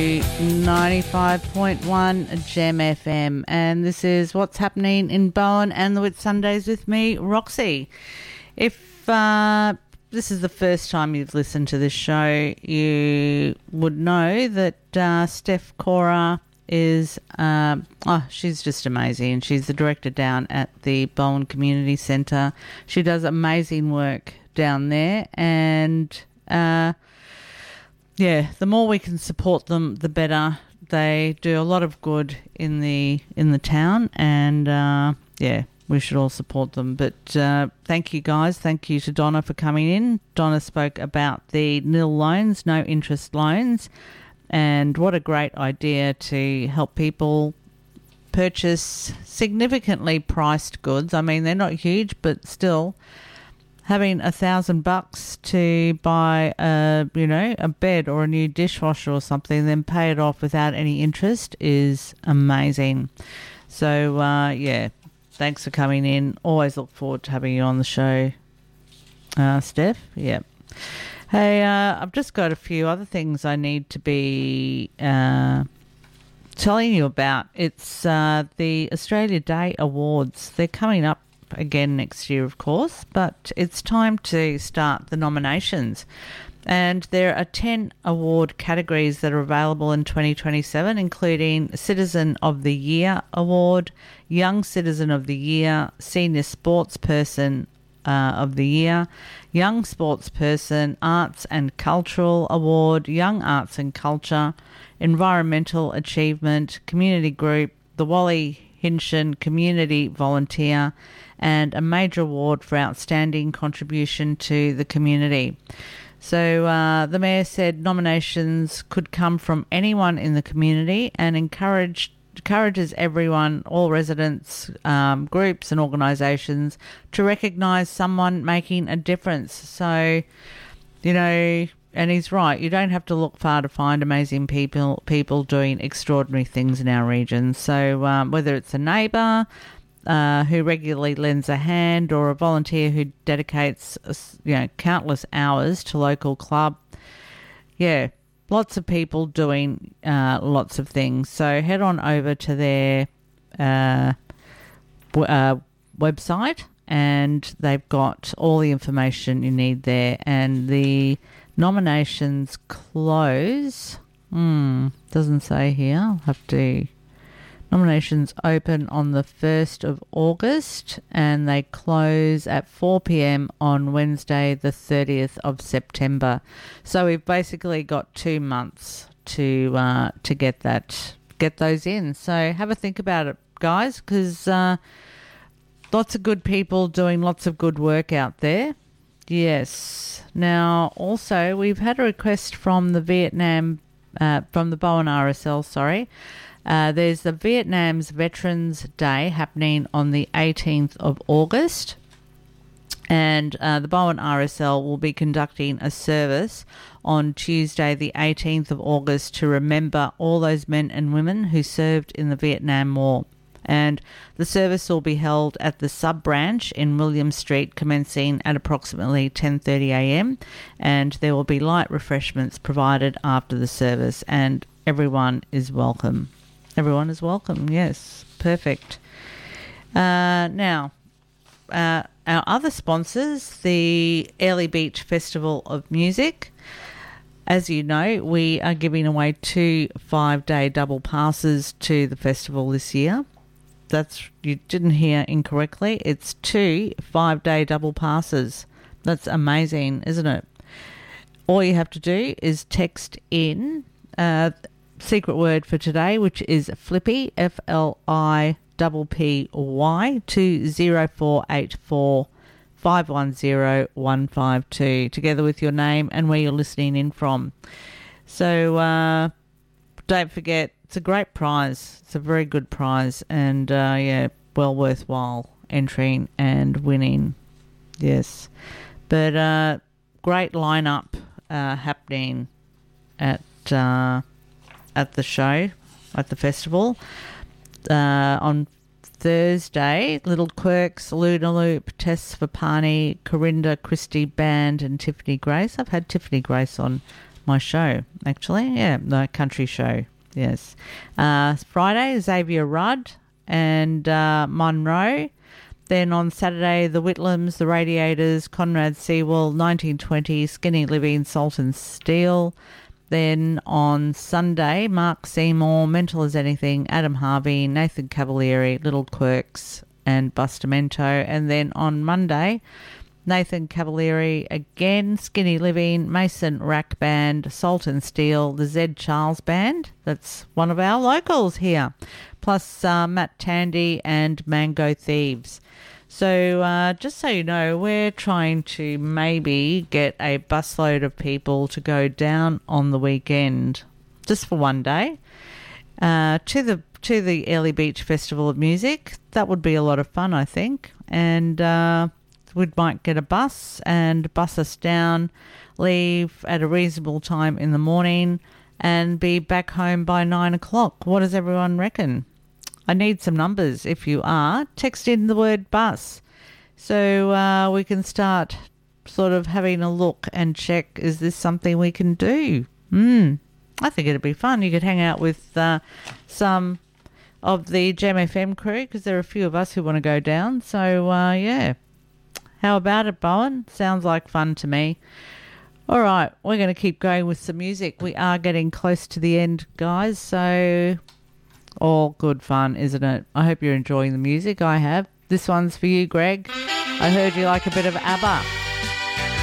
95.1 Gem FM, and this is what's happening in Bowen and the Whitsundays with me, Roxy. If this is the first time you've listened to this show, you would know that Steph Cora is she's just amazing. She's the director down at the Bowen Community Centre. She does amazing work down there, and yeah, the more we can support them, the better. They do a lot of good in the town, and yeah, we should all support them. But thank you, guys. Thank you to Donna for coming in. Donna spoke about the nil loans, no interest loans, and what a great idea to help people purchase significantly priced goods. I mean, they're not huge, but still, having $1,000 to buy a bed or a new dishwasher or something, then pay it off without any interest is amazing. So yeah, thanks for coming in. Always look forward to having you on the show, Steph. Yeah. Hey, I've just got a few other things I need to be telling you about. It's the Australia Day Awards. They're coming up again next year, of course, but it's time to start the nominations. And there are 10 award categories that are available in 2027, including Citizen of the Year Award, Young Citizen of the Year, Senior Sportsperson of the Year, Young Sportsperson, Arts and Cultural Award, Young Arts and Culture, Environmental Achievement, Community Group, the Wally Hinshan Community Volunteer, and a major award for outstanding contribution to the community. So the Mayor said nominations could come from anyone in the community, and encourages everyone, all residents, groups and organisations, to recognise someone making a difference. So, and he's right, you don't have to look far to find amazing people doing extraordinary things in our region. So whether it's a neighbour who regularly lends a hand, or a volunteer who dedicates countless hours to local club, yeah, lots of people doing lots of things. So head on over to their website, and they've got all the information you need there. And the nominations close. Doesn't say here. I'll have to. Nominations open on the 1st of August, and they close at 4 p.m. on Wednesday, the 30th of September. So we've basically got 2 months to get those in. So have a think about it, guys, because lots of good people doing lots of good work out there. Yes. Now, also, we've had a request from the Bowen RSL, sorry. There's the Vietnam's Veterans Day happening on the 18th of August, and the Bowen RSL will be conducting a service on Tuesday the 18th of August to remember all those men and women who served in the Vietnam War. And the service will be held at the sub-branch in William Street, commencing at approximately 10:30 a.m, and there will be light refreshments provided after the service, and everyone is welcome. Everyone is welcome, yes. Perfect. Now, our other sponsors, the Airlie Beach Festival of Music. As you know, we are giving away 2 5-day double passes to the festival this year. You didn't hear incorrectly. It's 2 5-day double passes. That's amazing, isn't it? All you have to do is text in secret word for today, which is Flippy, FLIPPY, to 0484 510 152, together with your name and where you're listening in from. So don't forget, it's a great prize. It's a very good prize, and yeah, well worthwhile entering and winning. Yes. But great lineup happening at the show, at the festival. On Thursday, Little Quirks, Luna Loop, Tess Vapani, Corinda Christie Band, and Tiffany Grace. I've had Tiffany Grace on my show, actually. Yeah, the country show. Yes. Friday, Xavier Rudd and Monroe. Then on Saturday, the Whitlams, the Radiators, Conrad Sewell, 1920, Skinny Living, Salt and Steel. Then on Sunday, Mark Seymour, Mental as Anything, Adam Harvey, Nathan Cavalieri, Little Quirks and Bustamento. And then on Monday, Nathan Cavalieri again, Skinny Living, Mason Rack Band, Salt and Steel, the Zed Charles Band. That's one of our locals here. Plus Matt Tandy and Mango Thieves. So just so you know, we're trying to maybe get a busload of people to go down on the weekend, just for one day, to the Early Beach Festival of Music. That would be a lot of fun, I think. And we might get a bus and bus us down, leave at a reasonable time in the morning, and be back home by 9 o'clock. What does everyone reckon? I need some numbers. If you are, text in the word bus so we can start sort of having a look and check, is this something we can do? I think it'd be fun. You could hang out with some of the Jam FM crew, because there are a few of us who want to go down. So, yeah. How about it, Bowen? Sounds like fun to me. All right, we're going to keep going with some music. We are getting close to the end, guys, so all good fun, isn't it? I hope you're enjoying the music. I have. This one's for you, Greg. I heard you like a bit of ABBA.